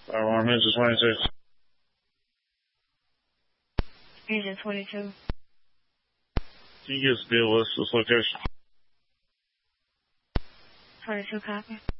Alarm is 26. Agent 22. Can you give us a deal list this location? 22 copy.